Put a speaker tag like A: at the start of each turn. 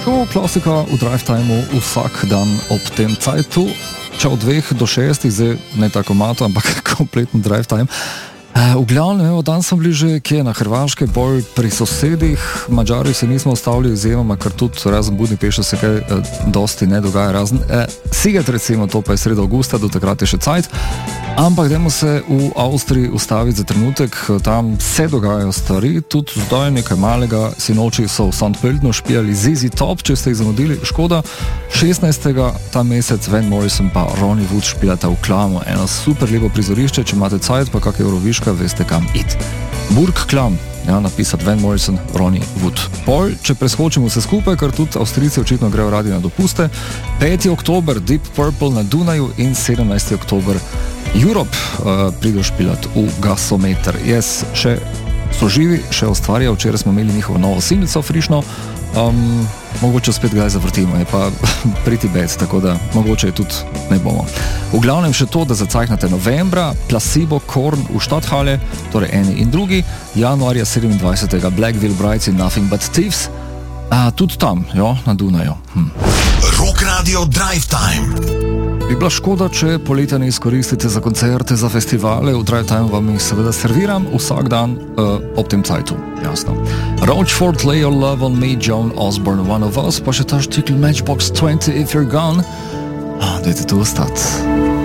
A: To klasika v drive timeu vsak dan ob tem cajtu, če od 2 do 6, zdaj ne tako mato, ampak kompletno drive time. V glavnem, danes smo bili že kje na Hrvaške, bolj pri sosedih, Mađari se nismo ostavili izjemoma, ker tudi razen Budimpešte se kaj dosti ne dogaja, razen Siget recimo, to pa je sredo avgusta, do takrat je še cajt, ampak dajmo se v Avstriji ustaviti za trenutek, tam se dogajajo stvari, tudi zdaj nekaj malega, sinoči so v Sandpöltnu špijali ZZ Top, če ste jih zamudili, škoda, 16. ta mesec Van Morrison pa Ronnie Wood špijata v Klamu, eno super lepo prizorišče, če imate cajt, pa kak Euroviška, veste kam iti. Burg Klam, ja, napisati Van Morrison, Ronnie Wood. Pol, če preskočimo vse skupaj, ker tudi Avstrijci očitno grejo radi na dopuste, 5. oktober Deep Purple na Dunaju in 17. oktober Europe pridejo špilat v Gasometer. Jaz še so živi, še ustvarjajo, včeraj smo imeli njihovo novo singlico frišno, mogoče spet kdaj zavrtimo, je pa pretty bad, tako da mogoče tudi ne bomo. V glavnem še to, da zacajhnete novembra, Placebo, Korn v Stadthalle, torej eni in drugi, januarja 27. Blackville Brides in Nothing But Thieves, tudi tam, jo, na Dunaju.
B: Rock Radio Drive Time.
A: Bi bila škoda, če poletja ne izkoristite za koncerte, za festivale, v Drive Time vam jih seveda serviram vsak dan ob tem cajtu, jasno. Roachford, Lay Your Love on Me, Joan Osborne, One of Us, pa še ta štikl Matchbox 20, If You're Gone. Dajte tu ostati.